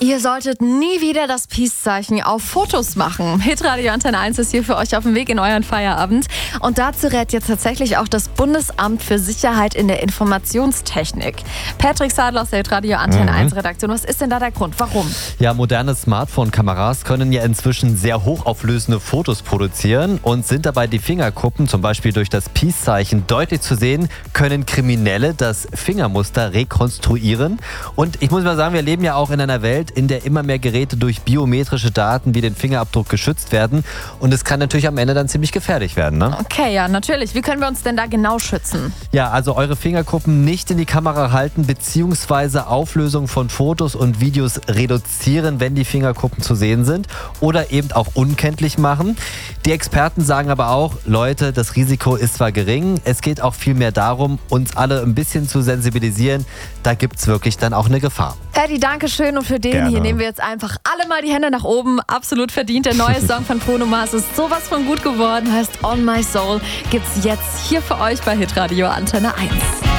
Ihr solltet nie wieder das Peace-Zeichen auf Fotos machen. Hitradio Antenne 1 ist hier für euch auf dem Weg in euren Feierabend. Und dazu rät jetzt tatsächlich auch das Bundesamt für Sicherheit in der Informationstechnik. Patrick Sadler aus der Hitradio Antenne 1 Redaktion. Was ist denn da der Grund? Warum? Ja, moderne Smartphone-Kameras können ja inzwischen sehr hochauflösende Fotos produzieren und sind dabei die Fingerkuppen, zum Beispiel durch das Peace-Zeichen, deutlich zu sehen, können Kriminelle das Fingermuster rekonstruieren. Und ich muss mal sagen, wir leben ja auch in einer Welt, in der immer mehr Geräte durch biometrische Daten wie den Fingerabdruck geschützt werden. Und es kann natürlich am Ende dann ziemlich gefährlich werden, ne? Okay, ja, natürlich. Wie können wir uns denn da genau schützen? Ja, also eure Fingerkuppen nicht in die Kamera halten, beziehungsweise Auflösung von Fotos und Videos reduzieren, wenn die Fingerkuppen zu sehen sind, oder eben auch unkenntlich machen. Die Experten sagen aber auch, Leute, das Risiko ist zwar gering, es geht auch viel mehr darum, uns alle ein bisschen zu sensibilisieren. Da gibt es wirklich dann auch eine Gefahr. Eddie, danke schön. Und für den hier nehmen wir jetzt einfach alle mal die Hände nach oben. Absolut verdient. Der neue Song von Bruno Mars ist sowas von gut geworden. Heißt On My Soul. Gibt's jetzt hier für euch bei Hitradio Antenne 1.